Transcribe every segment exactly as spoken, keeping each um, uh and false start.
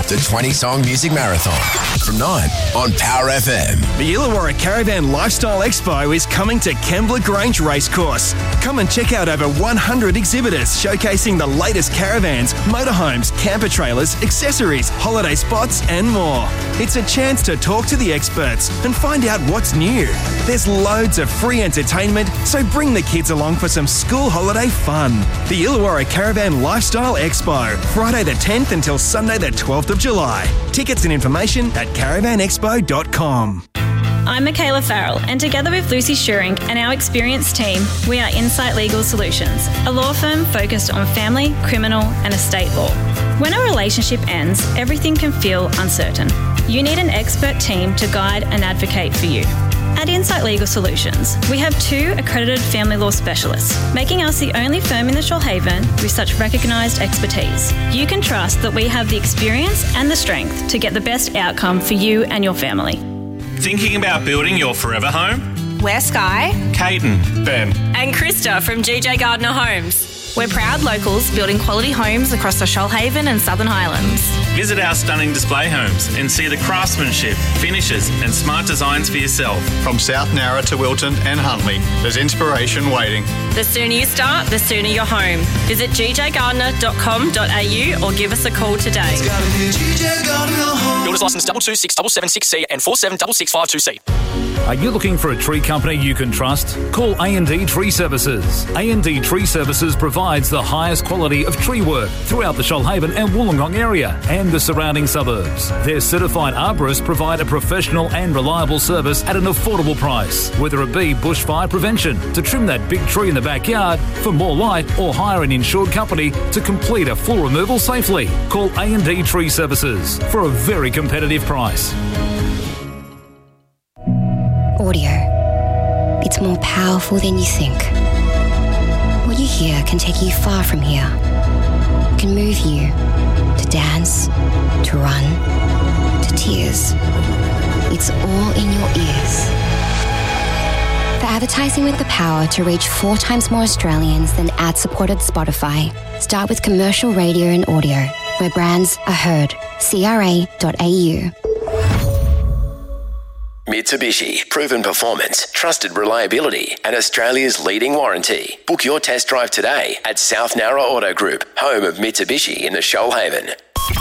the twenty-song music marathon from nine on Power F M. The Illawarra Caravan Lifestyle Expo is coming to Kembla Grange Racecourse. Come and check out over one hundred exhibitors showcasing the latest caravans, motorhomes, camper trailers, accessories, holiday spots and more. It's a chance to talk to the experts and find out what's new. There's loads of free entertainment, so bring the kids along for some school holiday fun. The Illawarra Caravan Lifestyle Expo, Friday the tenth until Sunday the twelfth of July. Tickets and information at caravan expo dot com. I'm Michaela Farrell, and together with Lucy Schuring and our experienced team, we are Insight Legal Solutions, a law firm focused on family, criminal and estate law. When a relationship ends, everything can feel uncertain. You need an expert team to guide and advocate for you. At Insight Legal Solutions, we have two accredited family law specialists, making us the only firm in the Shoalhaven with such recognised expertise. You can trust that we have the experience and the strength to get the best outcome for you and your family. Thinking about building your forever home? We're Sky, Caden, Ben, and Krista from G J Gardner Homes. We're proud locals building quality homes across the Shoalhaven and Southern Highlands. Visit our stunning display homes and see the craftsmanship, finishes and smart designs for yourself. From South Narra to Wilton and Huntley, there's inspiration waiting. The sooner you start, the sooner you're home. Visit g j gardner dot com dot a u or give us a call today. Builder's license double two six double seven six C and four seven double six five two C. Are you looking for a tree company you can trust? Call A and D Tree Services. A and D Tree Services provides the highest quality of tree work throughout the Shoalhaven and Wollongong area and the surrounding suburbs. Their certified arborists provide a professional and reliable service at an affordable price, whether it be bushfire prevention, to trim that big tree in the backyard, for more light, or hire an insured company to complete a full removal safely. Call A and D Tree Services for a very competitive price. Audio. It's more powerful than you think. What you hear can take you far from here. It can move you to dance, to run, to tears. It's all in your ears. For advertising with the power to reach four times more Australians than ad-supported Spotify, start with commercial radio and audio, where brands are heard. C R A dot A U. Mitsubishi, proven performance, trusted reliability, and Australia's leading warranty. Book your test drive today at South Narra Auto Group, home of Mitsubishi in the Shoalhaven.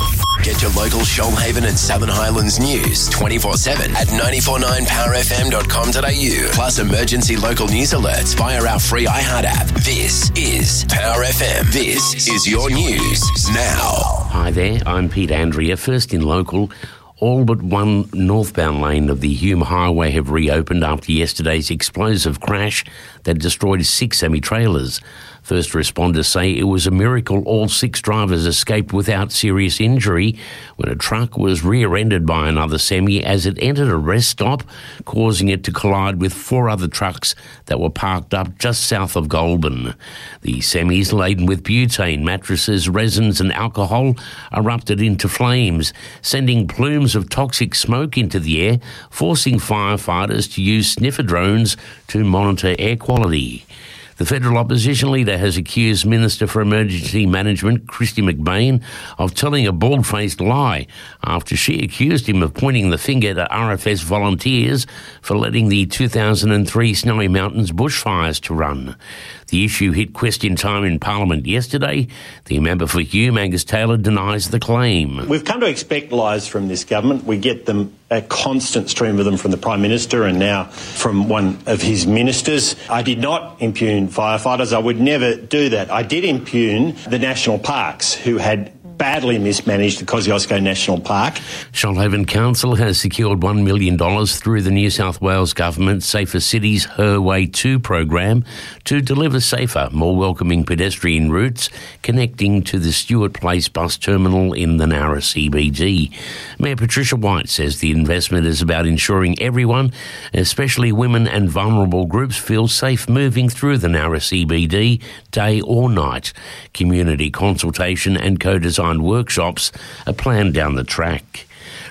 Get your local Shoalhaven and Southern Highlands news twenty-four seven at nine four nine power f m dot com dot a u, plus emergency local news alerts via our free iHeart app. This is Power F M. This is your news now. Hi there, I'm Pete Andrea. First in local. All but one northbound lane of the Hume Highway have reopened after yesterday's explosive crash that destroyed six semi-trailers. First responders say it was a miracle all six drivers escaped without serious injury when a truck was rear-ended by another semi as it entered a rest stop, causing it to collide with four other trucks that were parked up just south of Goulburn. The semis, laden with butane, mattresses, resins and alcohol, erupted into flames, sending plumes of toxic smoke into the air, forcing firefighters to use sniffer drones to monitor air quality. The federal opposition leader has accused Minister for Emergency Management, Kristy McBain, of telling a bald-faced lie after she accused him of pointing the finger at R F S volunteers for letting the two thousand three Snowy Mountains bushfires to run. The issue hit question time in Parliament yesterday. The member for Hume, Angus Taylor, denies the claim. We've come to expect lies from this government. We get them, a constant stream of them from the Prime Minister and now from one of his ministers. I did not impugn firefighters. I would never do that. I did impugn the national parks, who had badly mismanaged the Kosciuszko National Park. Shoalhaven Council has secured one million dollars through the New South Wales Government's Safer Cities Her Way two program to deliver safer, more welcoming pedestrian routes connecting to the Stewart Place bus terminal in the Narra C B D. Mayor Patricia White says the investment is about ensuring everyone, especially women and vulnerable groups, feel safe moving through the Narra C B D day or night. Community consultation and co-design workshops are planned down the track.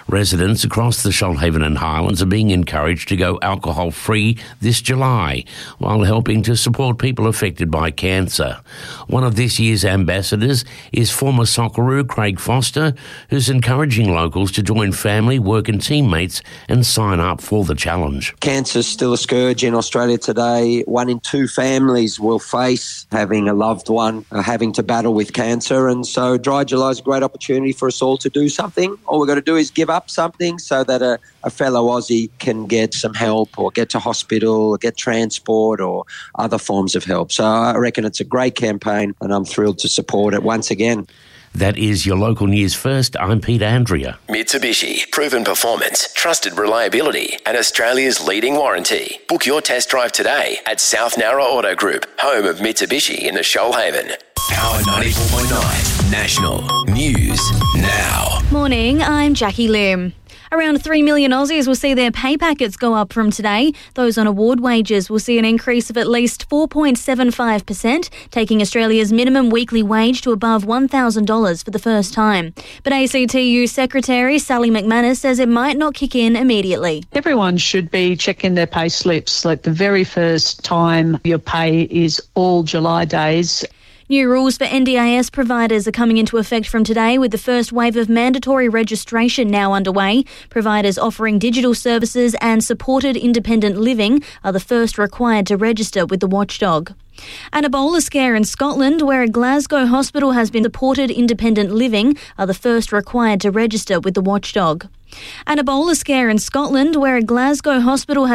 Residents across the Shoalhaven and Highlands are being encouraged to go alcohol-free this July, while helping to support people affected by cancer. One of this year's ambassadors is former Socceroo Craig Foster, who's encouraging locals to join family, work and teammates and sign up for the challenge. Cancer's still a scourge in Australia today. One in two families will face having a loved one uh, having to battle with cancer, and so Dry July is a great opportunity for us all to do something. All we've got to do is give up something so that a, a fellow Aussie can get some help or get to hospital or get transport or other forms of help. So I reckon it's a great campaign and I'm thrilled to support it once again. That is your local news first. I'm Peter Andrea. Mitsubishi, proven performance, trusted reliability, and Australia's leading warranty. Book your test drive today at South Narra Auto Group, home of Mitsubishi in the Shoalhaven. Power ninety-four point nine National News Now. Morning, I'm Jackie Lim. Around three million Aussies will see their pay packets go up from today. Those on award wages will see an increase of at least four point seven five percent, taking Australia's minimum weekly wage to above one thousand dollars for the first time. But A C T U Secretary Sally McManus says it might not kick in immediately. Everyone should be checking their pay slips. Like the very first time your pay is all July days. New rules for N D I S providers are coming into effect from today, with the first wave of mandatory registration now underway. Providers offering digital services and supported independent living are the first required to register with the watchdog. An Ebola scare in Scotland, where a Glasgow hospital has been supported independent living, are the first required to register with the watchdog. An Ebola scare in Scotland, where a Glasgow hospital has